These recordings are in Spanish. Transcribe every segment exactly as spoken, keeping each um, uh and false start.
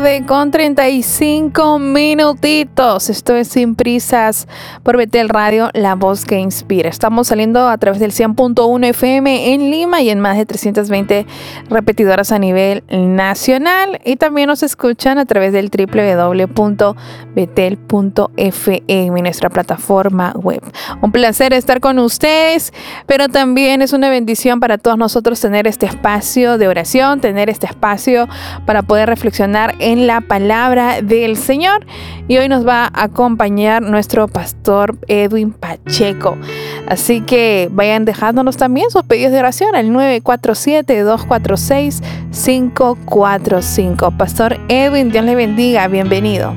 Con treinta y cinco minutitos. Esto es Sin Prisas por Betel Radio, la voz que inspira. Estamos saliendo a través del cien punto uno F M en Lima y en más de trescientas veinte repetidoras a nivel nacional. Y también nos escuchan a través del doble u doble u doble u punto betel punto f m, nuestra plataforma web. Un placer estar con ustedes, pero también es una bendición para todos nosotros tener este espacio de oración, tener este espacio para poder reflexionar en en la palabra del Señor. Y hoy nos va a acompañar nuestro pastor Edwin Pacheco. Así que vayan dejándonos también sus pedidos de oración al nueve cuatro siete, dos cuatro seis, cinco cuatro cinco. Pastor Edwin, Dios le bendiga, bienvenido.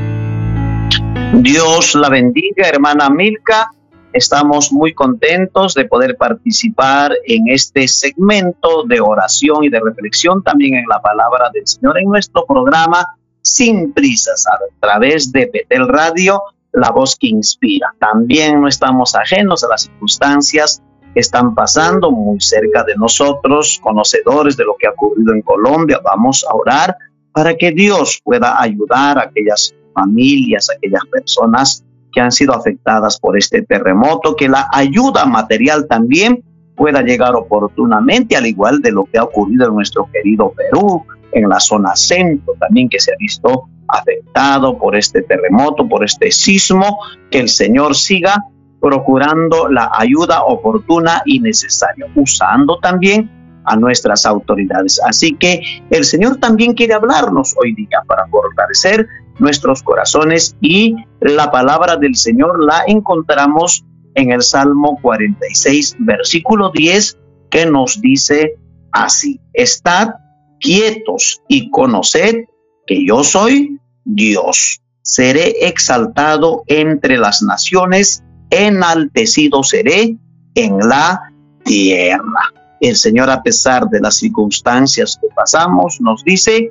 Dios la bendiga, hermana Milka. Estamos muy contentos de poder participar en este segmento de oración y de reflexión también en la palabra del Señor en nuestro programa Sin Prisas a través de Betel Radio, la voz que inspira. También no estamos ajenos a las circunstancias que están pasando muy cerca de nosotros, conocedores de lo que ha ocurrido en Colombia. Vamos a orar para que Dios pueda ayudar a aquellas familias, a aquellas personas que han sido afectadas por este terremoto, que la ayuda material también pueda llegar oportunamente, al igual de lo que ha ocurrido en nuestro querido Perú, en la zona centro también, que se ha visto afectado por este terremoto, por este sismo. Que el Señor siga procurando la ayuda oportuna y necesaria, usando también a nuestras autoridades. Así que el Señor también quiere hablarnos hoy día para fortalecer nuestros corazones, y la palabra del Señor la encontramos en el Salmo cuarenta y seis, versículo diez, que nos dice así: estad quietos y conoced que yo soy Dios. Seré exaltado entre las naciones, enaltecido seré en la tierra. El Señor, a pesar de las circunstancias que pasamos, nos dice: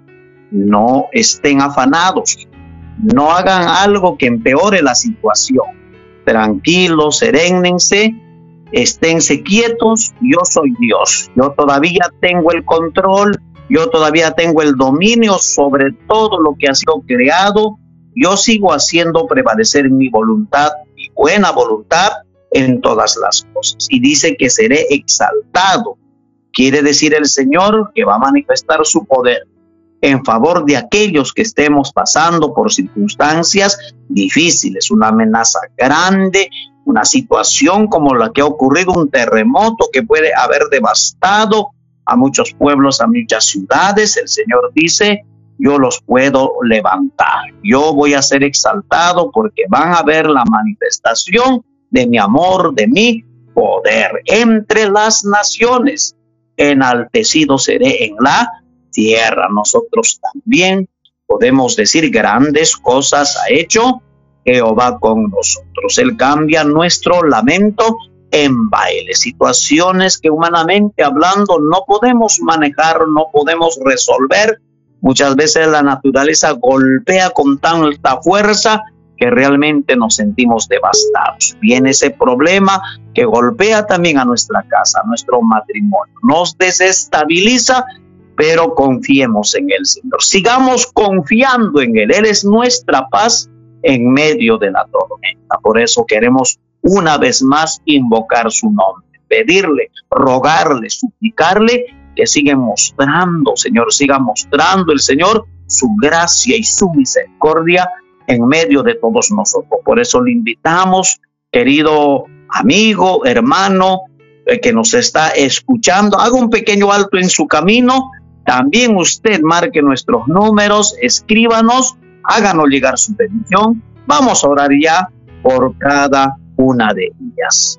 no estén afanados, no hagan algo que empeore la situación. Tranquilos, serénnense, esténse quietos. Yo soy Dios. Yo todavía tengo el control. Yo todavía tengo el dominio sobre todo lo que ha sido creado. Yo sigo haciendo prevalecer mi voluntad, mi buena voluntad en todas las cosas. Y dice que seré exaltado. Quiere decir el Señor que va a manifestar su poder en favor de aquellos que estemos pasando por circunstancias difíciles, una amenaza grande, una situación como la que ha ocurrido, un terremoto que puede haber devastado a muchos pueblos, a muchas ciudades. El Señor dice: yo los puedo levantar, yo voy a ser exaltado, porque van a ver la manifestación de mi amor, de mi poder entre las naciones. Enaltecido seré en la tierra. Nosotros también podemos decir: grandes cosas ha hecho Jehová con nosotros. Él cambia nuestro lamento en baile. Situaciones que humanamente hablando no podemos manejar, no podemos resolver. Muchas veces la naturaleza golpea con tanta fuerza que realmente nos sentimos devastados. Viene ese problema que golpea también a nuestra casa, a nuestro matrimonio. Nos desestabiliza, pero confiemos en el Señor. Sigamos confiando en Él. Él es nuestra paz en medio de la tormenta. Por eso queremos una vez más invocar su nombre, pedirle, rogarle, suplicarle que siga mostrando, Señor, siga mostrando el Señor su gracia y su misericordia en medio de todos nosotros. Por eso le invitamos, querido amigo, hermano, eh, que nos está escuchando, haga un pequeño alto en su camino. También usted marque nuestros números, escríbanos, háganos llegar su petición. Vamos a orar ya por cada una de ellas.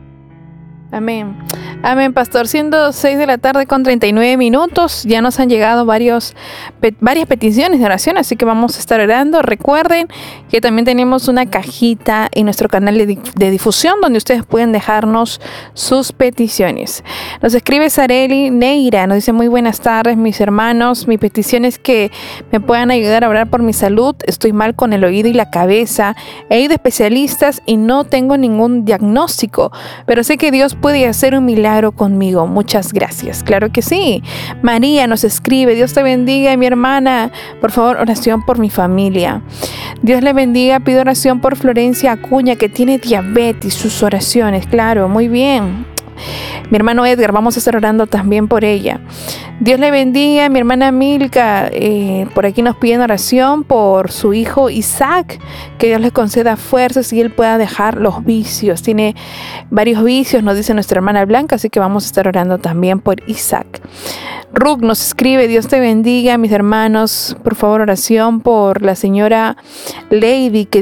Amén. Amén, pastor. Siendo seis de la tarde con treinta y nueve minutos, ya nos han llegado varios, pe- varias peticiones de oración, así que vamos a estar orando. Recuerden que también tenemos una cajita en nuestro canal de, di- de difusión donde ustedes pueden dejarnos sus peticiones. Nos escribe Sareli Neira, nos dice: muy buenas tardes, mis hermanos. Mi petición es que me puedan ayudar a orar por mi salud. Estoy mal con el oído y la cabeza. He ido a especialistas y no tengo ningún diagnóstico, pero sé que Dios puede hacer un milagro conmigo. Muchas gracias. Claro que sí. María nos escribe: Dios te bendiga, mi hermana. Por favor, oración por mi familia. Dios le bendiga. Pido oración por Florencia Acuña, que tiene diabetes. Sus oraciones. Claro, muy bien. Mi hermano Edgar, vamos a estar orando también por ella. Dios le bendiga. Mi hermana Milka, eh, por aquí nos piden oración por su hijo Isaac, que Dios le conceda fuerzas y él pueda dejar los vicios. Tiene varios vicios, nos dice nuestra hermana Blanca, así que vamos a estar orando también por Isaac. Ruth nos escribe: Dios te bendiga, mis hermanos. Por favor, oración por la señora Lady, que